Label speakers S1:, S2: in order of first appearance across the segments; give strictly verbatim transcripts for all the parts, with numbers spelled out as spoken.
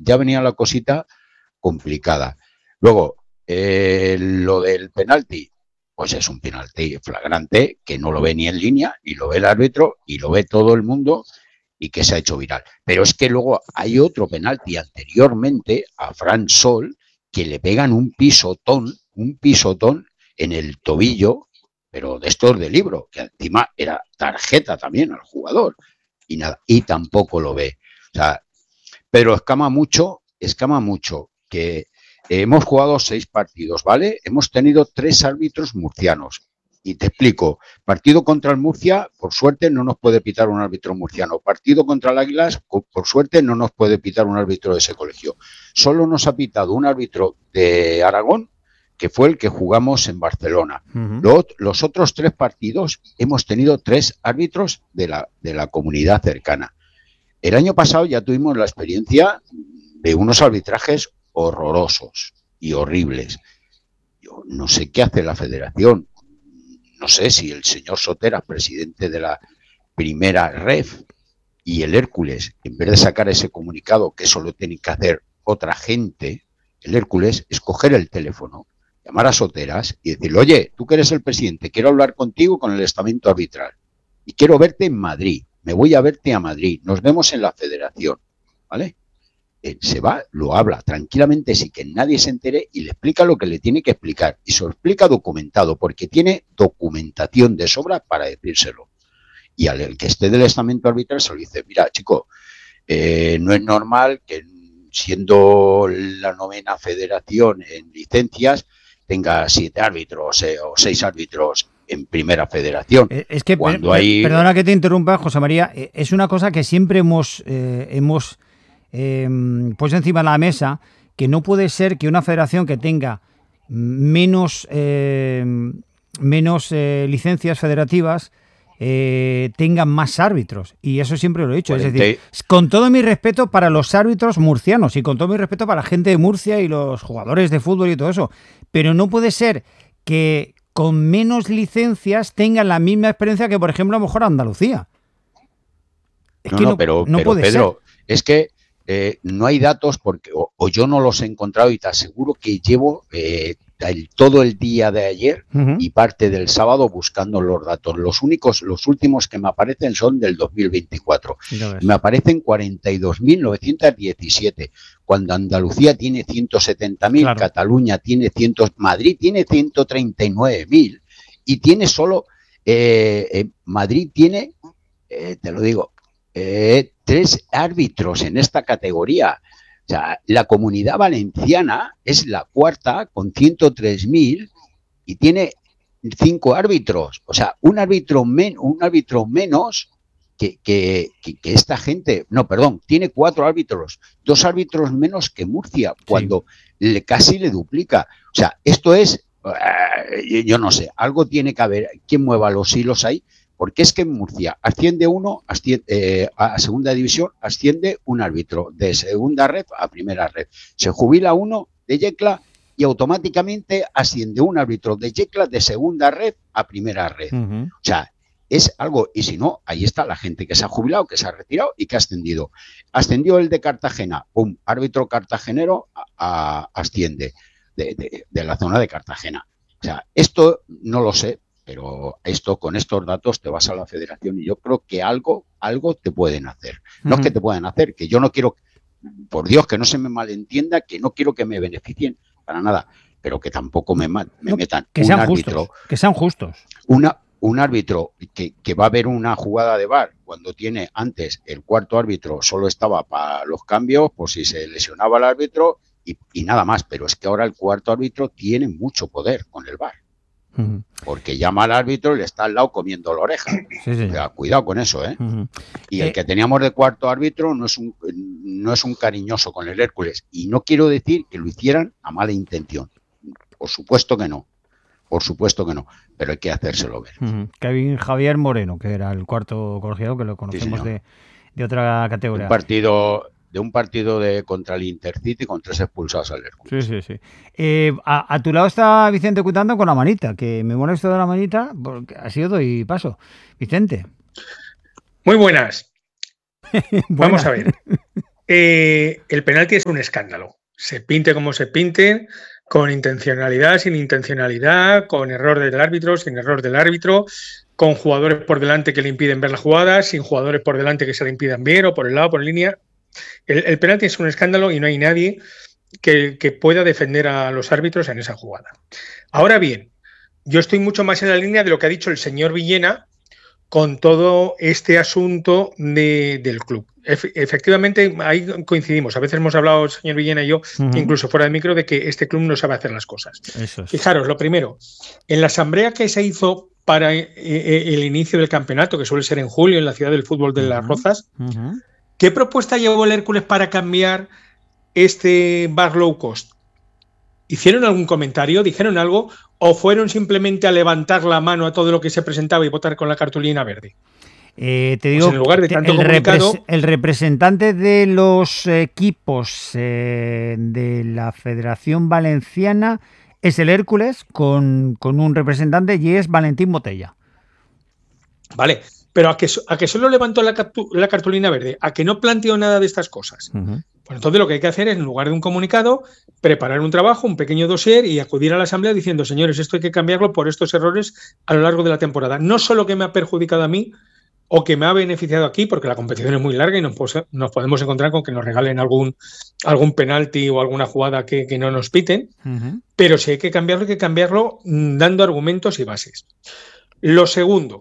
S1: ya venía la cosita complicada. Luego, eh, lo del penalti, pues es un penalti flagrante que no lo ve ni en línea, ni lo ve el árbitro, y lo ve todo el mundo, y que se ha hecho viral. Pero es que luego hay otro penalti anteriormente a Fran Sol que le pegan un pisotón, un pisotón en el tobillo, pero de estos de libro, que encima era tarjeta también al jugador, y nada, y tampoco lo ve. O sea, pero escama mucho, escama mucho que hemos jugado seis partidos, ¿vale? Hemos tenido tres árbitros murcianos. Y te explico, partido contra el Murcia, por suerte no nos puede pitar un árbitro murciano. Partido contra el Águilas, por suerte no nos puede pitar un árbitro de ese colegio. Solo nos ha pitado un árbitro de Aragón, que fue el que jugamos en Barcelona. Uh-huh. Los, los otros tres partidos hemos tenido tres árbitros de la, de la comunidad cercana. El año pasado ya tuvimos la experiencia de unos arbitrajes horrorosos y horribles. Yo no sé qué hace la federación. No sé si el señor Sotera, presidente de la primera ref, y el Hércules, en vez de sacar ese comunicado, que eso lo tiene que hacer otra gente, el Hércules es coger el teléfono, llamar a Soteras y decirle, oye, tú que eres el presidente, quiero hablar contigo con el estamento arbitral y quiero verte en Madrid, me voy a verte a Madrid, nos vemos en la federación, ¿vale? Eh, se va, lo habla tranquilamente sin que nadie se entere y le explica lo que le tiene que explicar. Y se lo explica documentado, porque tiene documentación de sobra para decírselo. Y al el que esté del estamento arbitral se lo dice, mira, chico, eh, no es normal que siendo la novena federación en licencias tenga siete árbitros eh, o seis árbitros en primera federación.
S2: Eh, es que,
S1: cuando
S2: per,
S1: hay...
S2: perdona que te interrumpa, José María, eh, es una cosa que siempre hemos... Eh, hemos Eh, pues encima de la mesa, que no puede ser que una federación que tenga menos eh, menos eh, licencias federativas eh, tenga más árbitros, y eso siempre lo he dicho. cuarenta... Es decir, con todo mi respeto para los árbitros murcianos y con todo mi respeto para la gente de Murcia y los jugadores de fútbol y todo eso, pero no puede ser que con menos licencias tengan la misma experiencia que, por ejemplo, a lo mejor Andalucía. Es
S1: no,
S2: que
S1: no,
S2: no,
S1: pero,
S2: no
S1: pero
S2: puede
S1: Pedro,
S2: ser.
S1: es que Eh, no hay datos porque o, o yo no los he encontrado, y te aseguro que llevo eh, el, todo el día de ayer uh-huh. y parte del sábado buscando los datos. Los únicos, los últimos que me aparecen son del dos mil veinticuatro. Me aparecen cuarenta y dos mil novecientos diecisiete, cuando Andalucía tiene ciento setenta mil, claro. Cataluña tiene cien, Madrid tiene ciento treinta y nueve mil y tiene solo eh, eh, Madrid tiene, eh, te lo digo, Eh, tres árbitros en esta categoría. O sea, la Comunidad Valenciana es la cuarta con ciento tres mil y tiene cinco árbitros. O sea, un árbitro, men, un árbitro menos que, que, que, que esta gente. No, perdón, tiene cuatro árbitros, dos árbitros menos que Murcia, cuando sí. le, casi le duplica. O sea, esto es, uh, yo no sé, algo tiene que haber, quien mueva los hilos ahí. Porque es que en Murcia asciende uno, asciende, eh, a segunda división, asciende un árbitro de segunda ref a primera ref. Se jubila uno de Yecla y automáticamente asciende un árbitro de Yecla de segunda ref a primera ref. Uh-huh. O sea, es algo, y si no, ahí está la gente que se ha jubilado, que se ha retirado y que ha ascendido. Ascendió el de Cartagena, pum, árbitro cartagenero a, a, asciende de, de, de la zona de Cartagena. O sea, esto no lo sé. Pero esto, con estos datos te vas a la federación y yo creo que algo, algo te pueden hacer. No uh-huh. es que te puedan hacer, que yo no quiero, por Dios, que no se me malentienda, que no quiero que me beneficien para nada, pero que tampoco me, me
S2: no,
S1: metan
S2: que
S1: un
S2: sean
S1: árbitro.
S2: Justos, que sean justos.
S1: Una, un árbitro que, que va a ver una jugada de V A R cuando tiene antes el cuarto árbitro, solo estaba para los cambios, por si se lesionaba el árbitro y, y nada más. Pero es que ahora el cuarto árbitro tiene mucho poder con el V A R. Porque llama al árbitro y le está al lado comiendo la oreja. Sí, sí. O sea, cuidado con eso, ¿eh? Uh-huh. Y el eh, que teníamos de cuarto árbitro no es un no es un cariñoso con el Hércules. Y no quiero decir que lo hicieran a mala intención. Por supuesto que no. Por supuesto que no. Pero hay que hacérselo ver.
S2: Uh-huh. Kevin Javier Moreno, que era el cuarto colegiado, que lo conocemos sí, de, de otra categoría.
S1: Un partido... de un partido de contra el Intercity con tres expulsados al Hércules.
S2: Sí, sí, sí. Eh, a, a tu lado está Vicente Cutando con la manita, que me molesto de la manita porque ha sido doy paso. Vicente.
S3: Muy buenas. buenas. Vamos a ver. Eh, el penalti es un escándalo. Se pinte como se pinte, con intencionalidad, sin intencionalidad, con error del árbitro, sin error del árbitro, con jugadores por delante que le impiden ver la jugada, sin jugadores por delante que se le impidan ver, o por el lado, por línea. El, el penalti es un escándalo y no hay nadie que, que pueda defender a los árbitros en esa jugada. Ahora bien, yo estoy mucho más en la línea de lo que ha dicho el señor Villena con todo este asunto de, del club. Efe, efectivamente, ahí coincidimos. A veces hemos hablado, el señor Villena y yo, uh-huh. incluso fuera de micro, de que este club no sabe hacer las cosas.
S2: Eso es.
S3: Fijaros, lo primero, en la asamblea que se hizo para eh, el inicio del campeonato, que suele ser en julio, en la ciudad del fútbol de uh-huh. Las Rozas, uh-huh. ¿qué propuesta llevó el Hércules para cambiar este bar low cost? ¿Hicieron algún comentario? ¿Dijeron algo? ¿O fueron simplemente a levantar la mano a todo lo que se presentaba y votar con la cartulina verde?
S2: Eh, te digo,
S3: pues en lugar de tanto
S2: el,
S3: comunicado,
S2: repres el representante de los equipos eh, de la Federación Valenciana es el Hércules, con, con un representante, y es Valentín Botella.
S3: Vale, pero a que, a que solo levantó la, la cartulina verde, a que no planteó nada de estas cosas. Uh-huh. Pues entonces lo que hay que hacer es, en lugar de un comunicado, preparar un trabajo, un pequeño dossier y acudir a la asamblea diciendo, señores, esto hay que cambiarlo por estos errores a lo largo de la temporada. No solo que me ha perjudicado a mí o que me ha beneficiado aquí, porque la competición es muy larga y nos, nos podemos encontrar con que nos regalen algún, algún penalti o alguna jugada que, que no nos piten, uh-huh. pero si hay que cambiarlo, hay que cambiarlo dando argumentos y bases. Lo segundo,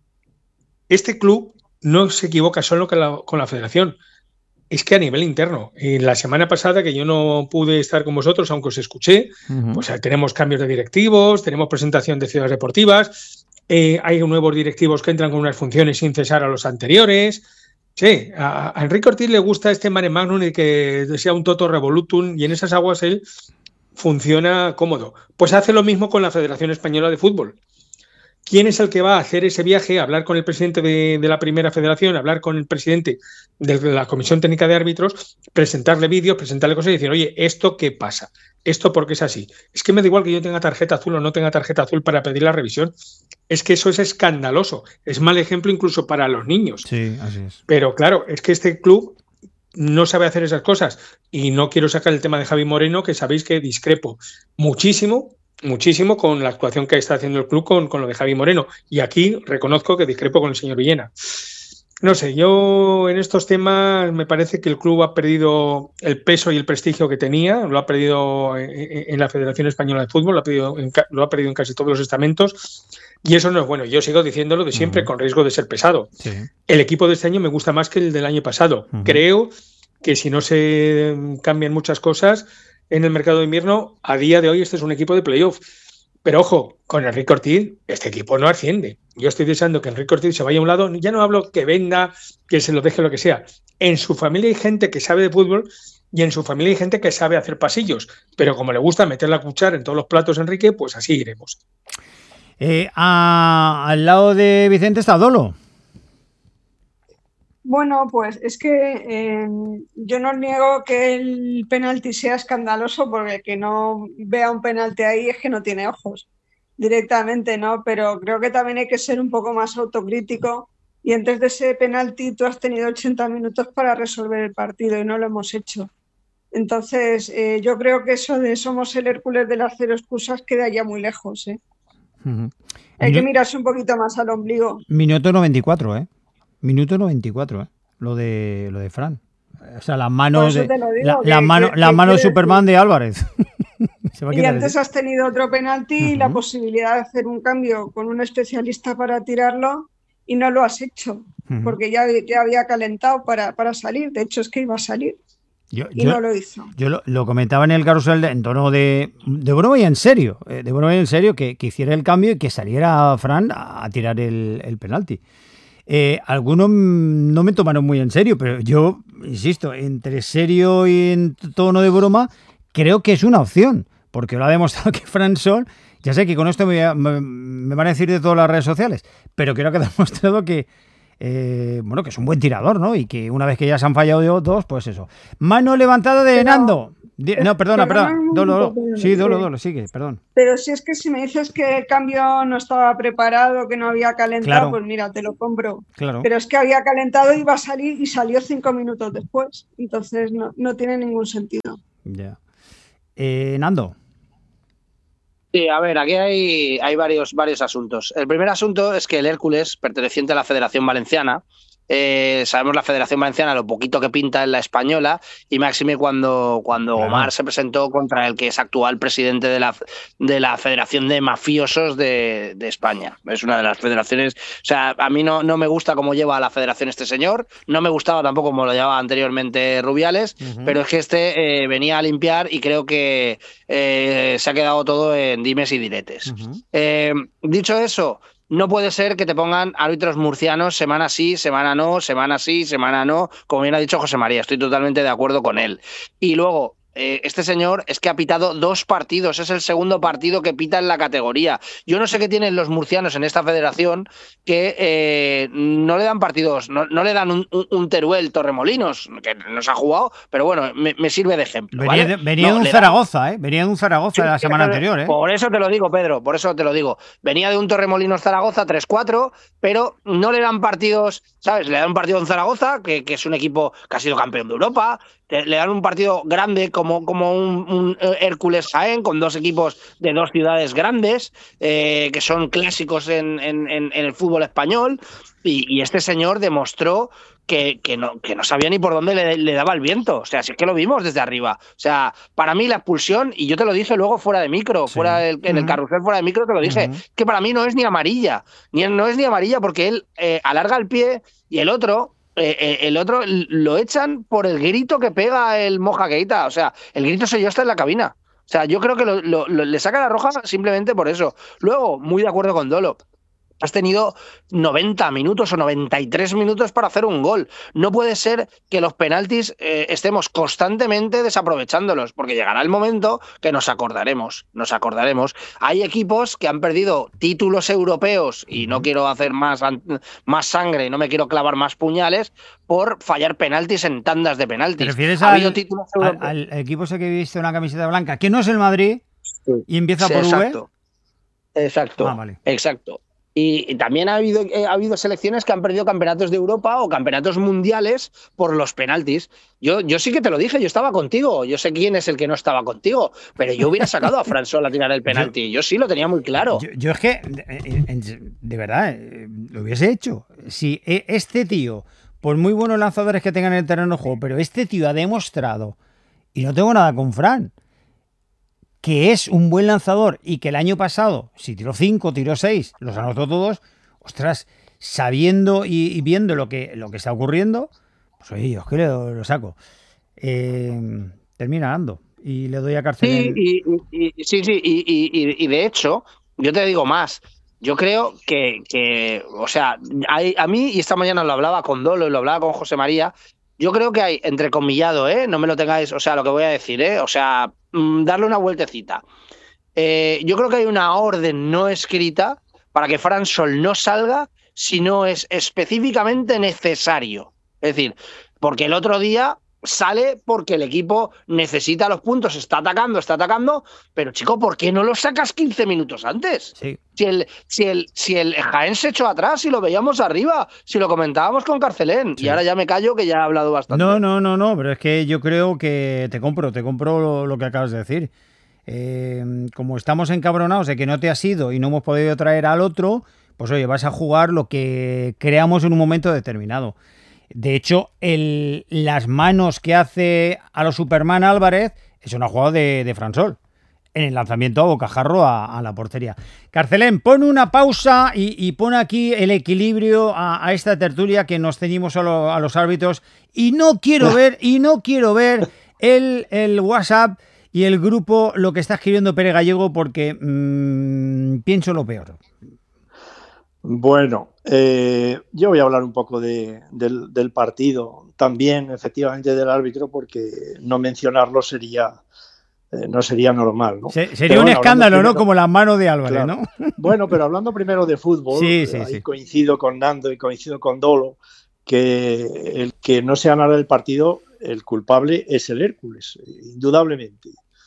S3: este club no se equivoca solo con la, con la federación. Es que a nivel interno, en la semana pasada que yo no pude estar con vosotros, aunque os escuché, uh-huh. pues tenemos cambios de directivos, tenemos presentación de ciudades deportivas, eh, hay nuevos directivos que entran con unas funciones sin cesar a los anteriores. Sí, a, a Enrique Ortiz le gusta este mare magnum y que sea un toto revolutum, y en esas aguas él funciona cómodo. Pues hace lo mismo con la Federación Española de Fútbol. ¿Quién es el que va a hacer ese viaje, a hablar con el presidente de, de la primera federación, a hablar con el presidente de la Comisión Técnica de Árbitros, presentarle vídeos, presentarle cosas y decir, oye, ¿esto qué pasa? ¿Esto por qué es así? Es que me da igual que yo tenga tarjeta azul o no tenga tarjeta azul para pedir la revisión. Es que eso es escandaloso. Es mal ejemplo incluso para los niños.
S2: Sí, así es.
S3: Pero claro, es que este club no sabe hacer esas cosas. Y no quiero sacar el tema de Javi Moreno, que sabéis que discrepo muchísimo muchísimo con la actuación que está haciendo el club con, con lo de Javi Moreno, y aquí reconozco que discrepo con el señor Villena. No sé, yo en estos temas me parece que el club ha perdido el peso y el prestigio que tenía, lo ha perdido en, en la Federación Española de Fútbol, lo ha, perdido en, lo ha perdido en casi todos los estamentos, y eso no es bueno. Yo sigo diciéndolo de siempre, uh-huh. con riesgo de ser pesado. Sí. El equipo de este año me gusta más que el del año pasado. Uh-huh. Creo que si no se cambian muchas cosas en el mercado de invierno, a día de hoy este es un equipo de playoff. Pero ojo, con Enrique Ortiz, este equipo no asciende. Yo estoy deseando que Enrique Ortiz se vaya a un lado. Ya no hablo que venda, que se lo deje, lo que sea. En su familia hay gente que sabe de fútbol y en su familia hay gente que sabe hacer pasillos. Pero como le gusta meter la cuchara en todos los platos, Enrique, pues así iremos.
S2: Eh, a, al lado de Vicente está Dolo.
S4: Bueno, pues es que eh, yo no niego que el penalti sea escandaloso, porque el que no vea un penalti ahí es que no tiene ojos directamente, ¿no? Pero creo que también hay que ser un poco más autocrítico, y antes de ese penalti tú has tenido ochenta minutos para resolver el partido y no lo hemos hecho. Entonces eh, yo creo que eso de somos el Hércules de las cero excusas queda ya muy lejos, ¿eh? Uh-huh. Hay que mirarse un poquito más al ombligo.
S2: Minuto noventa y cuatro, ¿eh? Minuto noventa y cuatro, ¿eh? Lo de lo de Fran. O sea, las manos de digo, la, que, la mano, que, la mano de Superman decir? De Álvarez.
S4: Se va a y antes decir. Has tenido otro penalti uh-huh. y la posibilidad de hacer un cambio con un especialista para tirarlo, y no lo has hecho, uh-huh. porque ya, ya había calentado para, para salir. De hecho, es que iba a salir. Yo, y yo, no lo hizo.
S2: Yo lo, lo comentaba en el carrusel de, en tono de, de broma y en serio, eh, de broma y en serio, que, que hiciera el cambio y que saliera Fran a, a tirar el, el penalti. Eh, algunos no me tomaron muy en serio, pero yo, insisto, entre serio y en tono de broma, creo que es una opción, porque lo ha demostrado que Fran Sol, ya sé que con esto me, me, me van a decir de todas las redes sociales, pero creo que ha demostrado que, eh, bueno, que es un buen tirador, ¿no? Y que una vez que ya se han fallado dos, pues eso. Mano levantada de pero... Nando. No, perdona, perdona. Dolo, dolo. Sí, dolo, dolo, sigue, perdón.
S4: Pero si es que si me dices que el cambio no estaba preparado, que no había calentado, claro. Pues mira, te lo compro.
S2: Claro.
S4: Pero es que había calentado, iba a salir y salió cinco minutos después. Entonces no, no tiene ningún sentido.
S2: Ya. Eh, Nando.
S5: Sí, a ver, aquí hay, hay varios, varios asuntos. El primer asunto es que el Hércules, perteneciente a la Federación Valenciana, Eh, sabemos la Federación Valenciana lo poquito que pinta en la española, y máxime cuando, cuando claro. Omar se presentó contra el que es actual presidente de la, de la Federación de Mafiosos de, de España. Es una de las federaciones, o sea, a mí no, no me gusta cómo lleva a la federación este señor, no me gustaba tampoco como lo llevaba anteriormente Rubiales, uh-huh. pero es que este eh, venía a limpiar y creo que eh, se ha quedado todo en dimes y diretes. Uh-huh. Eh, dicho eso, no puede ser que te pongan árbitros murcianos semana sí, semana no, semana sí, semana no, como bien ha dicho José María, estoy totalmente de acuerdo con él. Y luego, eh, este señor es que ha pitado dos partidos, es el segundo partido que pita en la categoría. Yo no sé qué tienen los murcianos en esta federación que eh, no le dan partidos, no, no le dan un, un, un Teruel Torremolinos, que nos ha jugado, pero bueno, me, me sirve de ejemplo.
S2: Venía,
S5: ¿vale?
S2: de, venía
S5: no,
S2: de un Zaragoza, ¿eh? Venía de un Zaragoza sí, la semana
S5: pero,
S2: anterior, ¿eh?
S5: Por eso te lo digo, Pedro, por eso te lo digo. Venía de un Torremolinos Zaragoza tres cuatro, pero no le dan partidos, ¿sabes? Le dan un partido en Zaragoza, que, que es un equipo que ha sido campeón de Europa, le dan un partido grande como, como un, un Hércules Jaén, con dos equipos de dos ciudades grandes, eh, que son clásicos en, en, en el fútbol español, y, y este señor demostró que, que, no, que no sabía ni por dónde le, le daba el viento. O sea, si es que lo vimos desde arriba. O sea, para mí la expulsión, y yo te lo dije luego fuera de micro, sí. fuera del, en uh-huh. el carrusel fuera de micro te lo dije, uh-huh. que para mí no es ni amarilla, ni no es ni amarilla porque él eh, alarga el pie y el otro... Eh, el otro lo echan por el grito que pega el Moja Keita. O sea, el grito se oyó hasta en la cabina. O sea, yo creo que lo, lo, lo, le saca la roja simplemente por eso. Luego, muy de acuerdo con Dolo. Has tenido noventa minutos o noventa y tres minutos para hacer un gol. No puede ser que los penaltis eh, estemos constantemente desaprovechándolos, porque llegará el momento que nos acordaremos, nos acordaremos. Hay equipos que han perdido títulos europeos, y no quiero hacer más, más sangre, no me quiero clavar más puñales, por fallar penaltis en tandas de penaltis.
S2: ¿Te refieres al, al, al equipo ese que viste una camiseta blanca, que no es el Madrid, sí. y empieza por
S5: sí, exacto.
S2: V?
S5: Exacto,
S2: ah, vale.
S5: exacto. Y, y también ha habido, eh, ha habido selecciones que han perdido campeonatos de Europa o campeonatos mundiales por los penaltis. Yo, yo sí que te lo dije, yo estaba contigo, yo sé quién es el que no estaba contigo, pero yo hubiera sacado a François a tirar el penalti, yo, yo sí lo tenía muy claro.
S2: Yo, yo es que, de, de verdad, lo hubiese hecho. Si este tío, por muy buenos lanzadores que tengan en el terreno de juego, pero este tío ha demostrado, y no tengo nada con Fran, que es un buen lanzador y que el año pasado, si tiró cinco, tiró seis, los anotó todos, ostras, sabiendo y, y viendo lo que, lo que está ocurriendo, pues oye, yo es que lo, lo saco. Eh, termina dando y le doy a Carcelén.
S5: Sí, y, y, sí, sí, y, y, y de hecho, yo te digo más, yo creo que, que o sea, hay, a mí, y esta mañana lo hablaba con Dolo y lo hablaba con José María, yo creo que hay, entrecomillado, ¿eh? No me lo tengáis, o sea, lo que voy a decir, ¿eh? O sea, mmm, darle una vueltecita. Eh, yo creo que hay una orden no escrita para que Fran Sol no salga si no es específicamente necesario. Es decir, porque el otro día sale porque el equipo necesita los puntos, está atacando, está atacando, pero chico, ¿por qué no lo sacas quince minutos antes?
S2: Sí.
S5: Si el, si, el, si el Jaén se echó atrás, si lo veíamos arriba, si lo comentábamos con Carcelén, sí. Y ahora ya me callo que ya he hablado bastante.
S2: No, no, no, no, pero es que yo creo que te compro, te compro lo, lo que acabas de decir. Eh, como estamos encabronados de que no te has ido y no hemos podido traer al otro, pues oye, vas a jugar lo que creamos en un momento determinado. De hecho, el, las manos que hace a los Superman Álvarez es una jugada de, de Fran Sol en el lanzamiento a bocajarro a, a la portería. Carcelén, pon una pausa y, y pon aquí el equilibrio a, a esta tertulia que nos ceñimos a, lo, a los árbitros y no quiero ver y no quiero ver el, el WhatsApp y el grupo lo que está escribiendo Pere Gallego porque mmm, pienso lo peor.
S6: Bueno, eh, yo voy a hablar un poco de, del, del partido, también efectivamente del árbitro, porque no mencionarlo sería eh, no sería normal, ¿no?
S2: Se, sería pero, un bueno, escándalo, primero, ¿no? Como la mano de Álvarez, claro, ¿no?
S6: Bueno, pero hablando primero de fútbol,
S2: sí, sí,
S6: ahí
S2: sí.
S6: coincido con Nando y coincido con Dolo, que el que no se ganara el partido el culpable es el Hércules, indudablemente.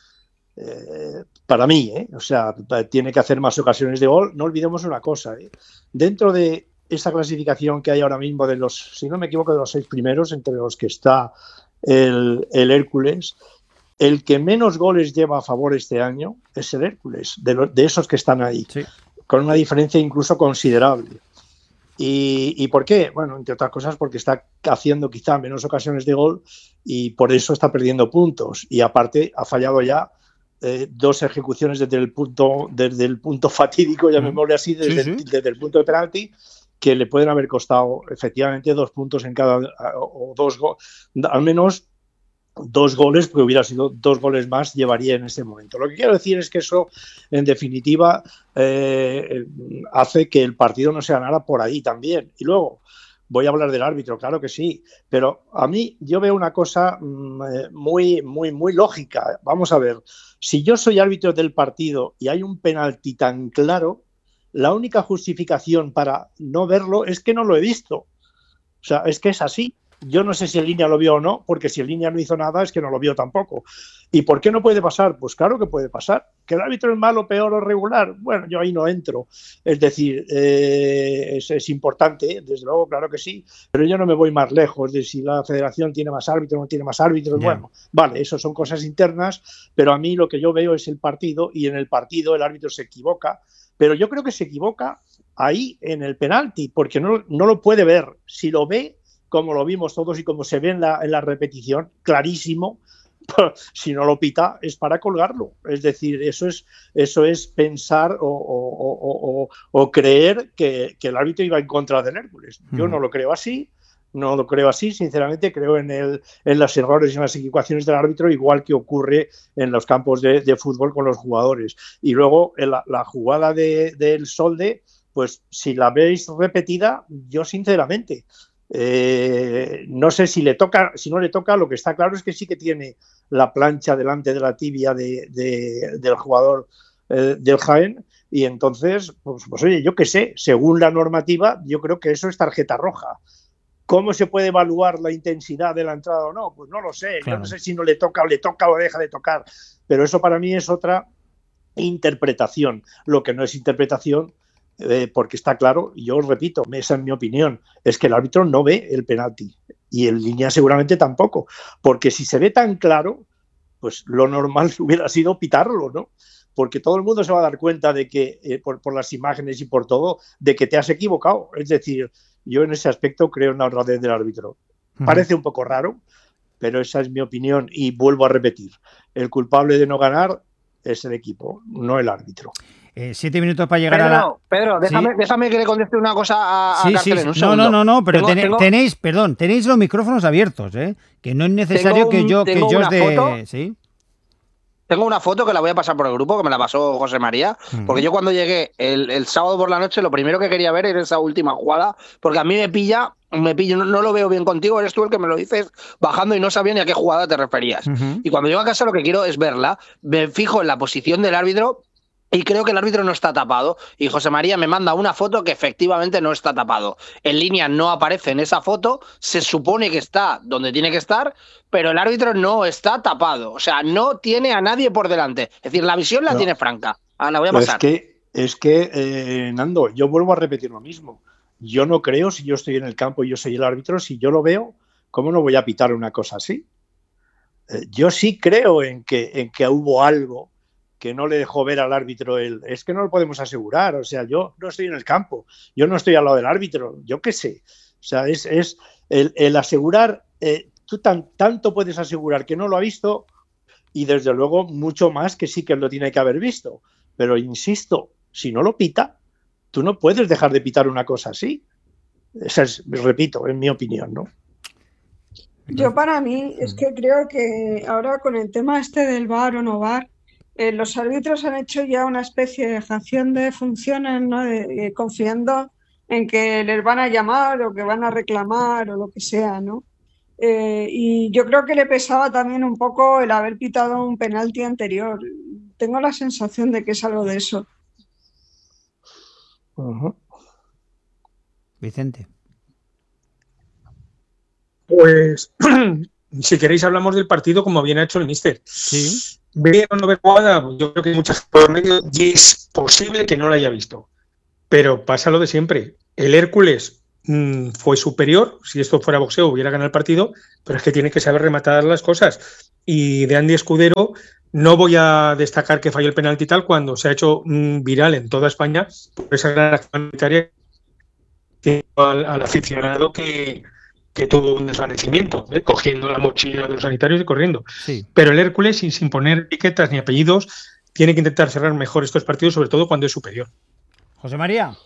S6: Eh, para mí, ¿eh? O sea, tiene que hacer más ocasiones de gol. No olvidemos una cosa, ¿eh? Dentro de esa clasificación que hay ahora mismo de los, si no me equivoco, de los seis primeros, entre los que está el, el Hércules, el que menos goles lleva a favor este año es el Hércules, de, lo, de esos que están ahí, sí, con una diferencia incluso considerable. ¿Y, ¿Y por qué? Bueno, entre otras cosas porque está haciendo quizá menos ocasiones de gol y por eso está perdiendo puntos. Y aparte ha fallado ya eh, dos ejecuciones desde el punto, desde el punto fatídico, llamémosle así, desde, sí, sí. El, desde el punto de penalti, que le pueden haber costado efectivamente dos puntos en cada, o dos, al menos dos goles, porque hubiera sido dos goles más, llevaría en ese momento. Lo que quiero decir es que eso, en definitiva, eh, hace que el partido no se ganara por ahí también. Y luego, voy a hablar del árbitro, claro que sí, pero a mí yo veo una cosa mmm, muy, muy, muy lógica. Vamos a ver, si yo soy árbitro del partido y hay un penalti tan claro, la única justificación para no verlo es que no lo he visto. O sea, es que es así. Yo no sé si el línea lo vio o no, porque si el línea no hizo nada es que no lo vio tampoco. ¿Y por qué no puede pasar? Pues claro que puede pasar. ¿Que el árbitro es malo, peor o regular? Bueno, yo ahí no entro. Es decir, eh, es, es importante, desde luego, claro que sí, pero yo no me voy más lejos de si la federación tiene más árbitros o no tiene más árbitros. Yeah. Bueno, vale, eso son cosas internas, pero a mí lo que yo veo es el partido y en el partido el árbitro se equivoca, pero yo creo que se equivoca ahí en el penalti, porque no, no lo puede ver. Si lo ve, como lo vimos todos y como se ve en la, en la repetición, clarísimo, si no lo pita es para colgarlo. Es decir, eso es, eso es pensar o, o, o, o, o creer que, que el árbitro iba en contra del Hércules. Yo no lo creo así, no lo creo así, sinceramente creo en, el, en los errores y en las equivocaciones del árbitro, igual que ocurre en los campos de, de fútbol con los jugadores. Y luego la, la jugada de, del Solde, pues si la veis repetida, yo sinceramente... Eh, no sé si le toca, si no le toca, lo que está claro es que sí que tiene la plancha delante de la tibia de, de, del jugador eh, del Jaén y entonces, pues, pues oye, yo qué sé, según la normativa, yo creo que eso es tarjeta roja. ¿Cómo se puede evaluar la intensidad de la entrada o no? Pues no lo sé, claro. Yo no sé si no le toca o le toca o deja de tocar, pero eso para mí es otra interpretación. Lo que no es interpretación, Eh, porque está claro, yo os repito, esa es mi opinión, es que el árbitro no ve el penalti y en línea seguramente tampoco, porque si se ve tan claro, pues lo normal hubiera sido pitarlo, ¿no? Porque todo el mundo se va a dar cuenta de que, eh, por, por las imágenes y por todo, de que te has equivocado. Es decir, yo en ese aspecto creo en la honradez del árbitro. Uh-huh. Parece un poco raro, pero esa es mi opinión y vuelvo a repetir, el culpable de no ganar es el equipo, no el árbitro.
S2: Eh, siete minutos para llegar
S5: Pedro,
S2: a la...
S5: Pedro, déjame,
S2: ¿Sí?
S5: déjame que le conteste una cosa a, a
S2: sí,
S5: Cartel
S2: sí,
S5: en un
S2: sí.
S5: segundo.
S2: No, no, no, no, pero
S5: tengo,
S2: ten,
S5: tengo,
S2: tenéis, perdón, tenéis los micrófonos abiertos, ¿eh? Que no es necesario
S5: un,
S2: que yo, que yo os de...
S5: foto,
S2: ¿sí?
S5: Tengo una foto que la voy a pasar por el grupo, que me la pasó José María, uh-huh. porque yo cuando llegué el, el sábado por la noche, lo primero que quería ver era esa última jugada, porque a mí me pilla, me pillo, no, no lo veo bien contigo, eres tú el que me lo dices bajando y no sabía ni a qué jugada te referías. Uh-huh. Y cuando llego a casa lo que quiero es verla, me fijo en la posición del árbitro, y creo que el árbitro no está tapado. Y José María me manda una foto que efectivamente no está tapado. En línea no aparece en esa foto, se supone que está donde tiene que estar, pero el árbitro no está tapado. O sea, no tiene a nadie por delante. Es decir, la visión la no. tiene franca. Ah, la voy a pasar.
S6: Es que, es que eh, Nando, yo vuelvo a repetir lo mismo. Yo no creo, si yo estoy en el campo y yo soy el árbitro, si yo lo veo, ¿cómo no voy a pitar una cosa así? Eh, yo sí creo en que, en que hubo algo que no le dejó ver al árbitro el, es que no lo podemos asegurar, o sea, yo no estoy en el campo, yo no estoy al lado del árbitro, yo qué sé, o sea, es, es el, el asegurar, eh, tú tan, tanto puedes asegurar que no lo ha visto y desde luego mucho más que sí que lo tiene que haber visto, pero insisto, si no lo pita, tú no puedes dejar de pitar una cosa así, esa es, repito, en mi opinión, ¿no?
S4: Yo para mí es que creo que ahora con el tema este del V A R o no V A R, Eh, los árbitros han hecho ya una especie de dejación de funciones, ¿no? De, de, confiando en que les van a llamar o que van a reclamar o lo que sea, ¿no? Eh, y yo creo que le pesaba también un poco el haber pitado un penalti anterior. Tengo la sensación de que es algo de eso.
S2: Uh-huh. Vicente.
S3: Pues si queréis hablamos del partido como bien ha hecho el míster.
S2: Sí.
S3: Ver o no ver jugada, yo creo que hay muchas por medio y es posible que no la haya visto. Pero pasa lo de siempre. El Hércules mmm, fue superior. Si esto fuera boxeo hubiera ganado el partido, pero es que tiene que saber rematar las cosas. Y de Andy Escudero no voy a destacar que falló el penalti tal cuando se ha hecho mmm, viral en toda España por esa gran acción humanitaria al, al aficionado que, que tuvo un desvanecimiento, ¿eh? Cogiendo la mochila de los sanitarios y corriendo.
S2: Sí.
S3: Pero el Hércules, sin, sin poner etiquetas ni apellidos, tiene que intentar cerrar mejor estos partidos, sobre todo cuando es superior.
S2: José María.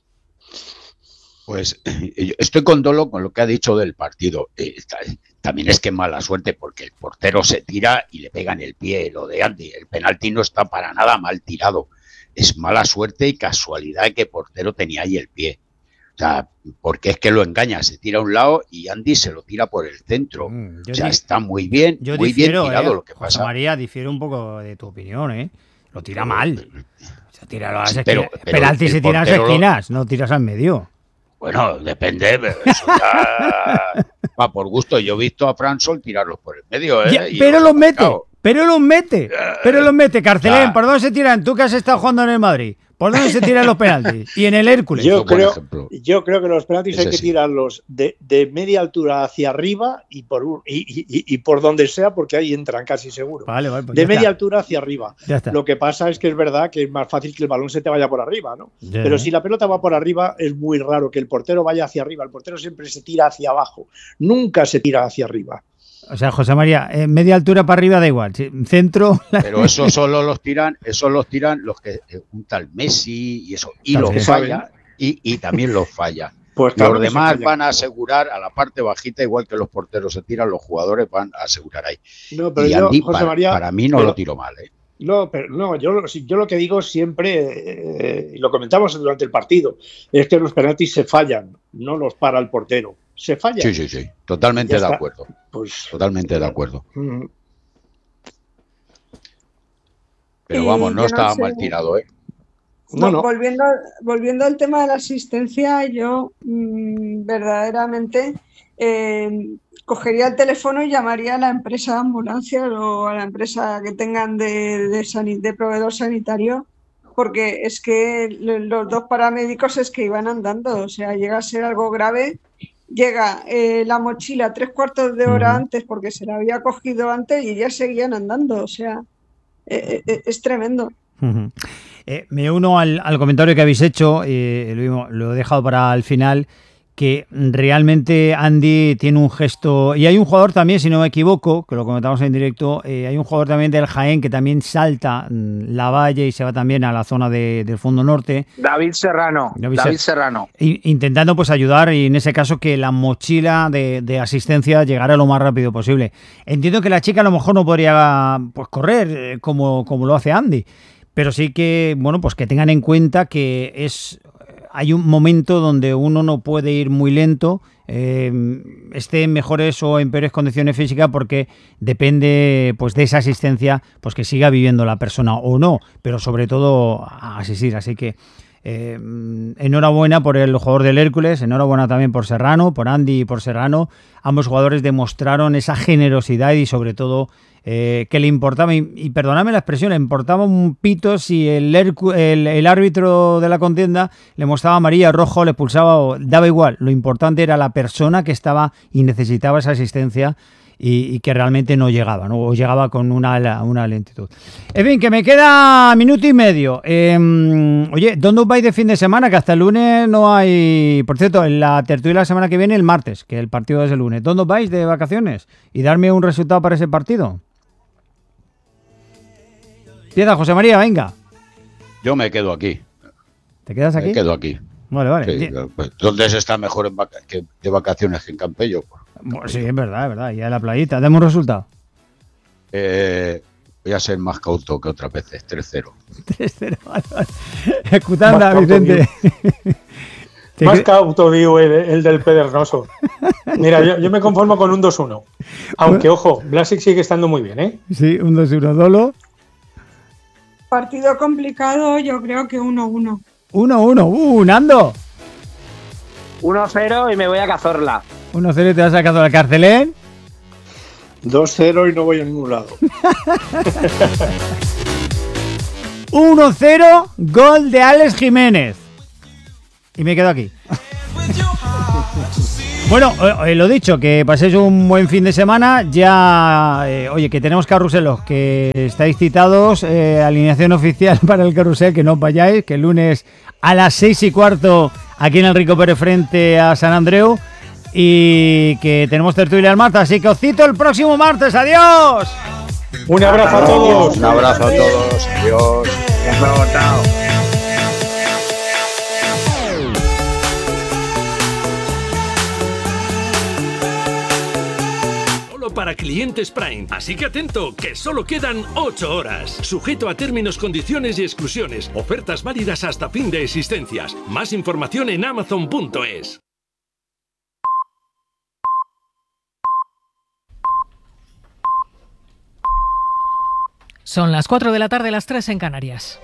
S1: Pues estoy con Dolo con lo que ha dicho del partido. Eh, también es que mala suerte porque el portero se tira y le pega en el pie. Lo de Andy, el penalti no está para nada mal tirado. Es mala suerte y casualidad que el portero tenía ahí el pie. O sea, porque es que lo engaña, se tira a un lado y Andy se lo tira por el centro. Mm, o sea, está muy bien,
S2: yo
S1: muy
S2: difiero,
S1: bien tirado
S2: eh,
S1: lo que
S2: José
S1: pasa.
S2: María, difiere un poco de tu opinión, ¿eh? Lo tira mal. Se tira a las
S1: sí,
S2: esquinas.
S1: pero, pero
S2: penalti se tira a las esquinas, lo... no tiras al medio.
S1: Bueno, depende, eso ya va por gusto. Yo he visto a Fran Sol tirarlos por el medio, ¿eh?
S2: Ya, pero los mete, pero los mete, pero los mete. Carcelén, ya. ¿Por dónde se tiran? Tú que has estado jugando en el Madrid, ¿por dónde se tiran los penaltis? Y en el Hércules.
S6: Yo creo, yo creo que los penaltis Ese hay que sí. tirarlos de, de media altura hacia arriba y por, un, y, y, y por donde sea, porque ahí entran casi seguro.
S2: Vale, vale, pues
S6: de media
S2: está.
S6: altura hacia arriba. Lo que pasa es que es verdad que es más fácil que el balón se te vaya por arriba, ¿no? Yeah. Pero si la pelota va por arriba, es muy raro que el portero vaya hacia arriba. El portero siempre se tira hacia abajo, nunca se tira hacia arriba.
S2: O sea, José María, eh, media altura para arriba da igual, centro...
S1: Pero eso solo los tiran, eso los tiran los que eh, un tal Messi y eso, y los falla, y, y también los falla. Pues claro, los demás van a asegurar a la parte bajita, igual que los porteros se tiran, los jugadores van a asegurar ahí.
S6: No, pero
S1: y
S6: yo,
S1: Andy,
S6: José
S1: para,
S6: María,
S1: para mí no
S6: pero,
S1: lo tiro mal, ¿eh?
S6: No, pero no, yo, yo lo que digo siempre, eh, y lo comentamos durante el partido, es que los penaltis se fallan, no los para el portero. Se falla.
S1: Sí, sí, sí, totalmente de acuerdo. Pues, totalmente de acuerdo. Uh-huh. Pero vamos, no estaba no mal tirado, ¿eh?
S4: No, no. Volviendo, volviendo al tema de la asistencia, yo mmm, verdaderamente eh, cogería el teléfono y llamaría a la empresa de ambulancia o a la empresa que tengan de, de, sanit- de proveedor sanitario, porque es que los dos paramédicos es que iban andando, o sea, llega a ser algo grave. Llega eh, la mochila tres cuartos de hora uh-huh. antes porque se la había cogido antes y ya seguían andando, o sea, eh, eh, es tremendo.
S2: Uh-huh. Eh, me uno al, al comentario que habéis hecho, eh, lo, lo he dejado para el final, que realmente Andy tiene un gesto, y hay un jugador también, si no me equivoco, que lo comentamos en directo, eh, hay un jugador también del Jaén que también salta la valla y se va también a la zona de, del fondo norte.
S5: David Serrano. David, David Serrano.
S2: Intentando pues ayudar y en ese caso que la mochila de, de asistencia llegara lo más rápido posible. Entiendo que la chica a lo mejor no podría pues correr eh, como, como lo hace Andy, pero sí que, bueno, pues que tengan en cuenta que es... hay un momento donde uno no puede ir muy lento, eh, esté en mejores o en peores condiciones físicas, porque depende pues de esa asistencia, pues que siga viviendo la persona o no, pero sobre todo a asistir. Así que eh, enhorabuena por el jugador del Hércules, enhorabuena también por Serrano, por Andy y por Serrano. Ambos jugadores demostraron esa generosidad y sobre todo Eh, que le importaba, y, y perdóname la expresión, le importaba un pito si el, el, el árbitro de la contienda le mostraba amarilla, rojo, le pulsaba, o daba igual. Lo importante era la persona que estaba y necesitaba esa asistencia y, y que realmente no llegaba, ¿no? O llegaba con una, una lentitud. En fin, que me queda minuto y medio. Eh, oye, ¿dónde os vais de fin de semana? Que hasta el lunes no hay... Por cierto, en la tertulia la semana que viene, el martes, que el partido es el lunes. ¿Dónde os vais de vacaciones? Y darme un resultado para ese partido. Empieza, José María, venga.
S1: Yo me quedo aquí.
S2: ¿Te quedas aquí?
S1: Me quedo aquí.
S2: Vale, vale.
S1: Sí, pues, ¿dónde se está mejor en vaca- que de vacaciones que en Campello?
S2: Bueno, sí, es verdad, es verdad. Y a la playita. Dame un resultado.
S1: Eh, voy a ser más cauto que otras veces. tres cero.
S2: tres cero, vale, vale. Escutanda, Vicente.
S3: Más cauto, digo, el, el del Pedernoso. Mira, yo, yo me conformo con un dos uno. Aunque, ojo, Blasic sigue estando muy bien, ¿eh?
S2: Sí, un dos uno. Dolo.
S4: Partido complicado, yo creo que uno uno.
S2: uno uno. Uh, Nando.
S5: uno cero y me voy a Cazorla.
S2: uno cero y te vas a Cazorla. Carcelén.
S6: dos cero y no voy a ningún lado.
S2: uno cero, gol de Alex Jiménez. Y me quedo aquí. Bueno, eh, lo dicho, que paséis un buen fin de semana. Ya, eh, oye, que tenemos carruselos, que estáis citados, eh, alineación oficial para el carrusel, que no os vayáis, que el lunes a las seis y cuarto aquí en el Rico Pérez frente a San Andreu, y que tenemos tertulia el martes, así que os cito el próximo martes. ¡Adiós!
S3: Un abrazo a todos.
S1: Un abrazo a todos. Adiós.
S7: Para clientes Prime, así que atento, que solo quedan ocho horas. Sujeto a términos, condiciones y exclusiones. Ofertas válidas hasta fin de existencias. Más información en amazon punto es.
S8: Son las cuatro de la tarde, las tres en Canarias.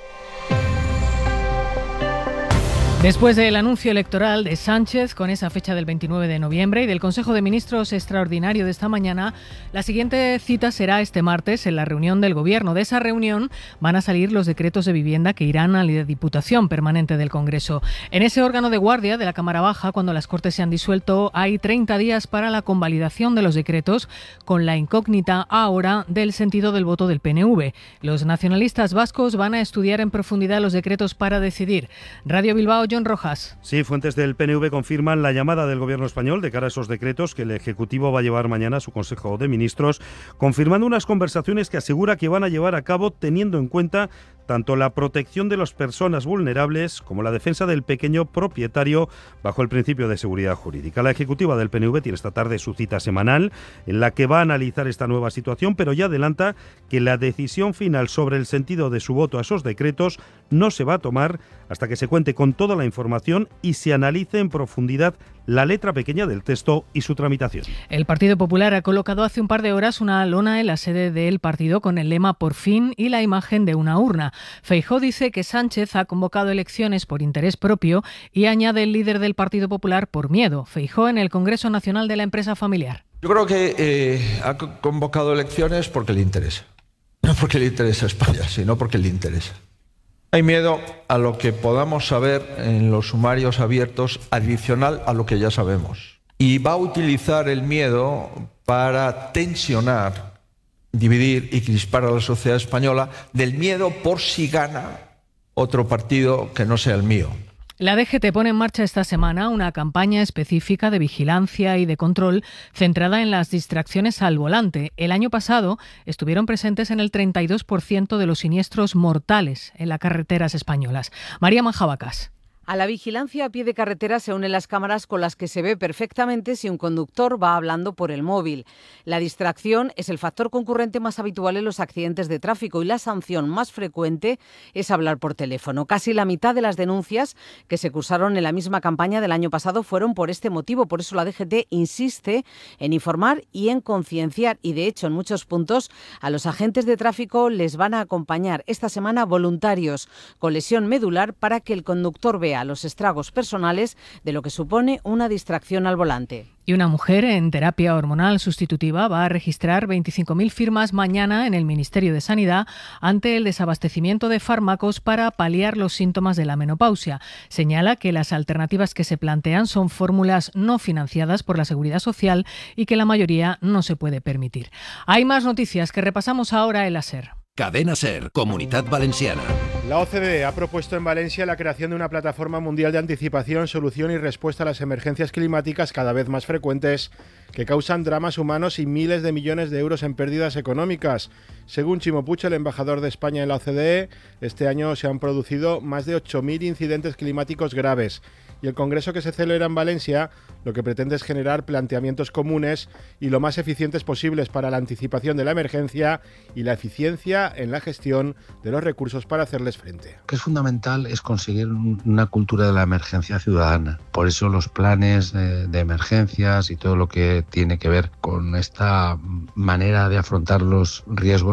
S8: Después del anuncio electoral de Sánchez con esa fecha del veintinueve de noviembre y del Consejo de Ministros extraordinario de esta mañana, la siguiente cita será este martes en la reunión del Gobierno. De esa reunión van a salir los decretos de vivienda que irán a la Diputación Permanente del Congreso. En ese órgano de guardia de la Cámara Baja, cuando las Cortes se han disuelto, hay treinta días para la convalidación de los decretos, con la incógnita ahora del sentido del voto del P N V. Los nacionalistas vascos van a estudiar en profundidad los decretos para decidir. Radio Bilbao, John Rojas.
S9: Sí, fuentes del P N V confirman la llamada del Gobierno español de cara a esos decretos que el Ejecutivo va a llevar mañana a su Consejo de Ministros, confirmando unas conversaciones que asegura que van a llevar a cabo teniendo en cuenta tanto la protección de las personas vulnerables como la defensa del pequeño propietario bajo el principio de seguridad jurídica. La ejecutiva del P N V tiene esta tarde su cita semanal en la que va a analizar esta nueva situación, pero ya adelanta que la decisión final sobre el sentido de su voto a esos decretos no se va a tomar hasta que se cuente con toda la información y se analice en profundidad la letra pequeña del texto y su tramitación.
S8: El Partido Popular ha colocado hace un par de horas una lona en la sede del partido con el lema "Por fin" y la imagen de una urna. Feijóo dice que Sánchez ha convocado elecciones por interés propio y añade el líder del Partido Popular por miedo. Feijóo en el Congreso Nacional de la Empresa Familiar.
S10: Yo creo que eh, ha convocado elecciones porque le interesa. No porque le interesa a España, sino porque le interesa. Hay miedo a lo que podamos saber en los sumarios abiertos adicional a lo que ya sabemos. Y va a utilizar el miedo para tensionar, dividir y crispar a la sociedad española, del miedo por si gana otro partido que no sea el mío.
S8: La D G T pone en marcha esta semana una campaña específica de vigilancia y de control centrada en las distracciones al volante. El año pasado estuvieron presentes en el treinta y dos por ciento de los siniestros mortales en las carreteras españolas. María Manjabacas.
S11: A la vigilancia a pie de carretera se unen las cámaras con las que se ve perfectamente si un conductor va hablando por el móvil. La distracción es el factor concurrente más habitual en los accidentes de tráfico y la sanción más frecuente es hablar por teléfono. Casi la mitad de las denuncias que se cursaron en la misma campaña del año pasado fueron por este motivo. Por eso la D G T insiste en informar y en concienciar y, de hecho, en muchos puntos a los agentes de tráfico les van a acompañar esta semana voluntarios con lesión medular para que el conductor vea los estragos personales de lo que supone una distracción al volante.
S8: Y una mujer en terapia hormonal sustitutiva va a registrar veinticinco mil firmas mañana en el Ministerio de Sanidad ante el desabastecimiento de fármacos para paliar los síntomas de la menopausia. Señala que las alternativas que se plantean son fórmulas no financiadas por la Seguridad Social y que la mayoría no se puede permitir. Hay más noticias que repasamos ahora en la SER.
S12: Cadena SER, Comunidad Valenciana.
S13: La O C D E ha propuesto en Valencia la creación de una plataforma mundial de anticipación, solución y respuesta a las emergencias climáticas cada vez más frecuentes que causan dramas humanos y miles de millones de euros en pérdidas económicas. Según Chimo Puig, el embajador de España en la O C D E, este año se han producido más de ocho mil incidentes climáticos graves. Y el congreso que se celebra en Valencia lo que pretende es generar planteamientos comunes y lo más eficientes posibles para la anticipación de la emergencia y la eficiencia en la gestión de los recursos para hacerles frente.
S14: Lo que es fundamental es conseguir una cultura de la emergencia ciudadana. Por eso los planes de, de emergencias y todo lo que tiene que ver con esta manera de afrontar los riesgos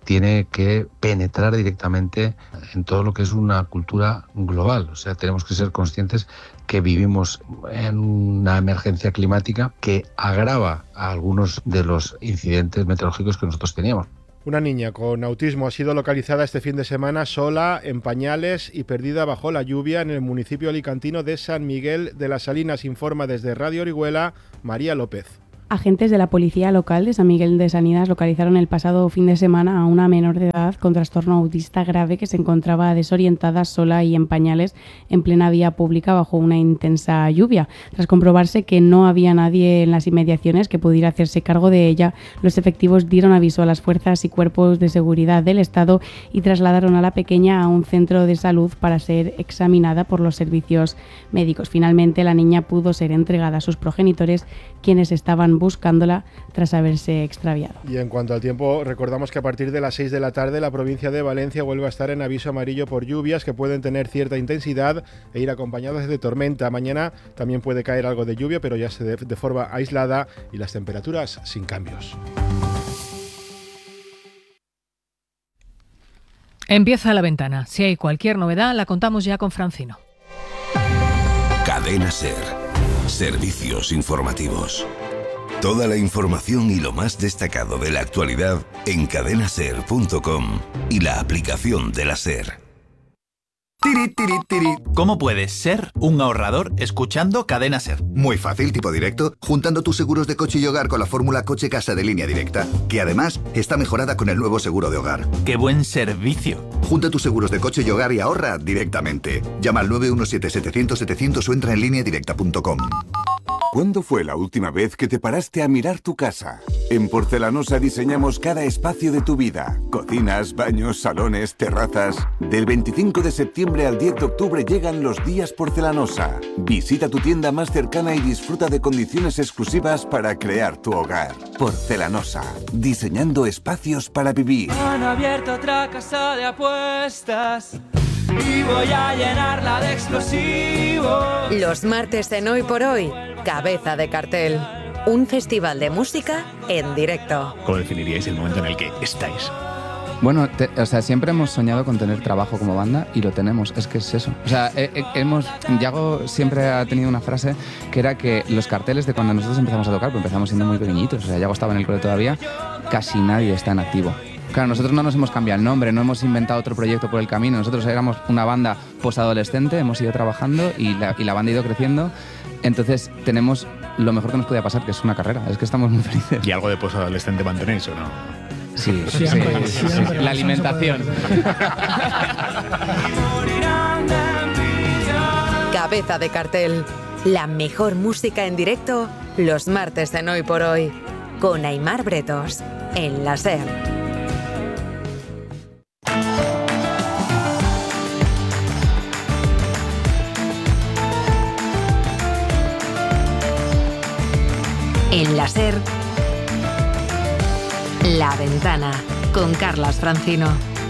S14: tiene que penetrar directamente en todo lo que es una cultura global. O sea, tenemos que ser conscientes que vivimos en una emergencia climática que agrava a algunos de los incidentes meteorológicos que nosotros teníamos.
S13: Una niña con autismo ha sido localizada este fin de semana sola, en pañales y perdida bajo la lluvia en el municipio alicantino de San Miguel de las Salinas, informa desde Radio Orihuela María López.
S15: Agentes de la policía local de San Miguel de Salinas localizaron el pasado fin de semana a una menor de edad con trastorno autista grave que se encontraba desorientada, sola y en pañales en plena vía pública bajo una intensa lluvia. Tras comprobarse que no había nadie en las inmediaciones que pudiera hacerse cargo de ella, los efectivos dieron aviso a las fuerzas y cuerpos de seguridad del Estado y trasladaron a la pequeña a un centro de salud para ser examinada por los servicios médicos. Finalmente, la niña pudo ser entregada a sus progenitores, quienes estaban buscándola tras haberse extraviado.
S13: Y en cuanto al tiempo, recordamos que a partir de las seis de la tarde la provincia de Valencia vuelve a estar en aviso amarillo por lluvias que pueden tener cierta intensidad e ir acompañadas de tormenta. Mañana también puede caer algo de lluvia, pero ya se de, de forma aislada y las temperaturas sin cambios.
S8: Empieza La Ventana. Si hay cualquier novedad, la contamos ya con Francino.
S12: Cadena SER. Servicios informativos. Toda la información y lo más destacado de la actualidad en cadena ser punto com y la aplicación de la SER.
S16: Tiri, tiri, tiri. ¿Cómo puedes ser un ahorrador escuchando Cadena SER?
S17: Muy fácil, tipo directo, juntando tus seguros de coche y hogar con la fórmula coche-casa de Línea Directa, que además está mejorada con el nuevo seguro de hogar.
S16: ¡Qué buen servicio!
S17: Junta tus seguros de coche y hogar y ahorra directamente. Llama al nueve uno siete, setecientos, setecientos o entra en línea directa punto com.
S18: ¿Cuándo fue la última vez que te paraste a mirar tu casa? En Porcelanosa diseñamos cada espacio de tu vida. Cocinas, baños, salones, terrazas. Del veinticinco de septiembre al diez de octubre llegan los días Porcelanosa. Visita tu tienda más cercana y disfruta de condiciones exclusivas para crear tu hogar. Porcelanosa, diseñando espacios para vivir.
S19: Han abierto otra casa de apuestas y voy a llenarla de explosivos.
S20: Los martes en Hoy por Hoy, Cabeza de Cartel. Un festival de música en directo.
S21: ¿Cómo definiríais el momento en el que estáis?
S22: Bueno, te, o sea, siempre hemos soñado con tener trabajo como banda y lo tenemos, es que es eso. O sea, he, he, hemos, Yago siempre ha tenido una frase que era que los carteles de cuando nosotros empezamos a tocar, pues empezamos siendo muy pequeñitos, o sea, Yago estaba en el cole todavía, casi nadie está en activo. Claro, nosotros no nos hemos cambiado el nombre, no hemos inventado otro proyecto por el camino, nosotros éramos una banda posadolescente, hemos ido trabajando y la, y la banda ha ido creciendo, entonces tenemos lo mejor que nos podía pasar, que es una carrera, es que estamos muy felices.
S21: ¿Y algo de posadolescente mantenéis o no?
S22: Sí, sí, sí, sí, sí, la alimentación.
S20: Cabeza de Cartel, la mejor música en directo, los martes en Hoy por Hoy, con Aimar Bretos, en la SER. En la SER, La Ventana, con Carlas Francino.